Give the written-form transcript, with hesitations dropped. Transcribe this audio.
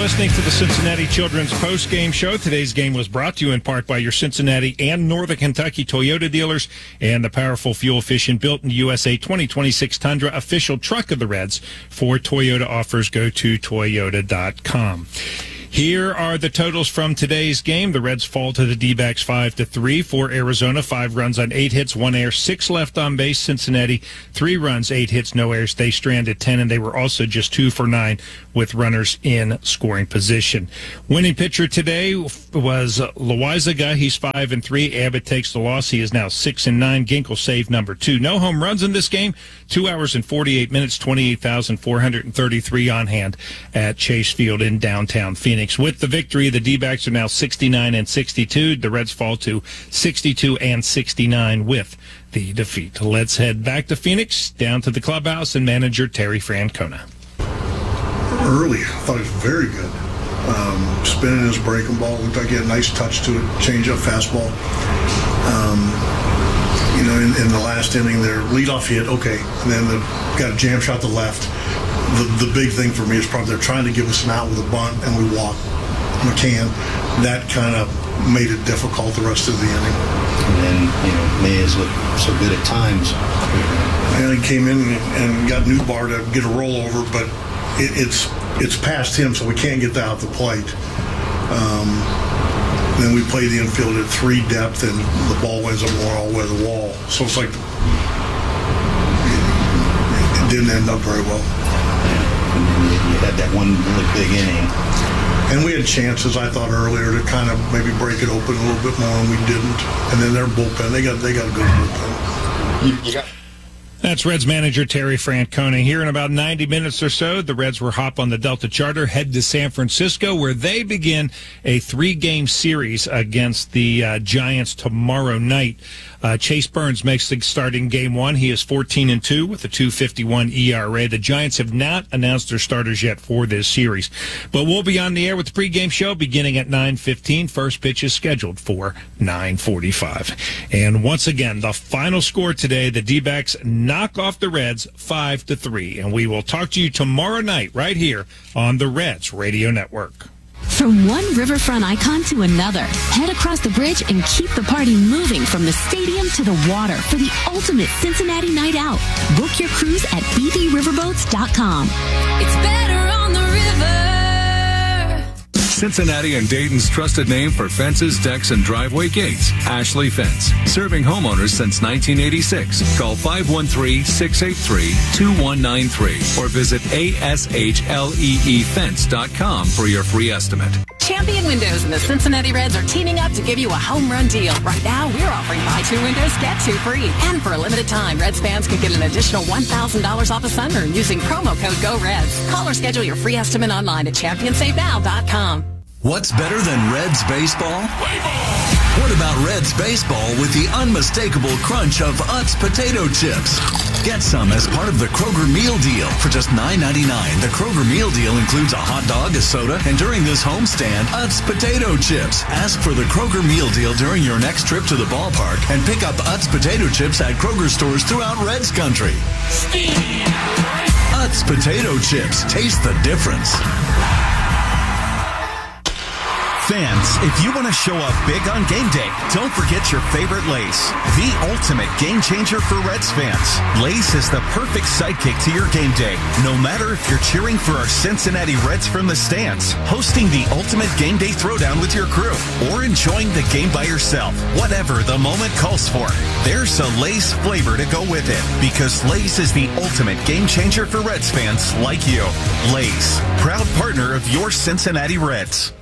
listening to the Cincinnati Children's Post-Game Show. Today's game was brought to you in part by your Cincinnati and Northern Kentucky Toyota dealers and the powerful, fuel-efficient, built-in-USA 2026 Tundra, official truck of the Reds. For Toyota offers, go to Toyota.com. Here are the totals from today's game. The Reds fall to the D-backs 5-3. For Arizona, 5 runs on 8 hits, 1 error, 6 left on base. Cincinnati, 3 runs, 8 hits, no errors. They stranded 10, and they were also just 2 for 9 with runners in scoring position. Winning pitcher today was Loaizaga. He's 5-3. Abbott takes the loss. He is now 6-9. Ginkel saved number 2. No home runs in this game. 2 hours and 48 minutes, 28,433 on hand at Chase Field in downtown Phoenix. With the victory, the D-backs are now 69-62. The Reds fall to 62-69 with the defeat. Let's head back to Phoenix, down to the clubhouse, and manager Terry Francona. Early, I thought he was very good. Spinning his breaking ball, looked like he had a nice touch to it, change-up fastball. In the last inning, their leadoff hit, okay, and then got a jam shot to left. The big thing for me is probably they're trying to give us an out with a bunt, and we walk McCann. That kind of made it difficult the rest of the inning. And then, Mays looked so good at times. And he came in and got Newbar to get a rollover, but it's past him, so we can't get that out the plate. Then we play the infield at 3 depth, and the ball winds up more all the way to the wall. So it's like it didn't end up very well. You had that one really big inning. And we had chances, I thought, earlier to kind of maybe break it open a little bit more, and we didn't. And then their bullpen, they got a good bullpen. That's Reds manager Terry Francona. Here in about 90 minutes or so, the Reds will hop on the Delta Charter, head to San Francisco, where they begin a 3-game series against the Giants tomorrow night. Chase Burns makes the start in Game 1. He is 14-2 with a 2.51 ERA. The Giants have not announced their starters yet for this series. But we'll be on the air with the pregame show beginning at 9:15. First pitch is scheduled for 9:45. And once again, the final score today, the D-backs knock off the Reds 5-3. And we will talk to you tomorrow night right here on the Reds Radio Network. From one riverfront icon to another, head across the bridge and keep the party moving from the stadium to the water for the ultimate Cincinnati night out. Book your cruise at bbriverboats.com. It's better on the river. Cincinnati and Dayton's trusted name for fences, decks, and driveway gates. Ashley Fence. Serving homeowners since 1986. Call 513-683-2193 or visit ashleefence.com for your free estimate. Champion Windows and the Cincinnati Reds are teaming up to give you a home run deal. Right now, we're offering buy 2 windows, get 2 free. And for a limited time, Reds fans can get an additional $1,000 off a sunroom using promo code GOREDS. Call or schedule your free estimate online at championsavenow.com. What's better than Reds baseball? What about Reds baseball with the unmistakable crunch of Utz potato chips? Get some as part of the Kroger Meal Deal. For just $9.99, the Kroger Meal Deal includes a hot dog, a soda, and during this homestand, Utz potato chips. Ask for the Kroger Meal Deal during your next trip to the ballpark and pick up Utz potato chips at Kroger stores throughout Reds country. Utz potato chips. Taste the difference. Fans, if you want to show up big on game day, don't forget your favorite Lay's, the ultimate game changer for Reds fans. Lay's is the perfect sidekick to your game day. No matter if you're cheering for our Cincinnati Reds from the stands, hosting the ultimate game day throwdown with your crew, or enjoying the game by yourself, whatever the moment calls for, there's a Lay's flavor to go with it, because Lay's is the ultimate game changer for Reds fans like you. Lay's, proud partner of your Cincinnati Reds.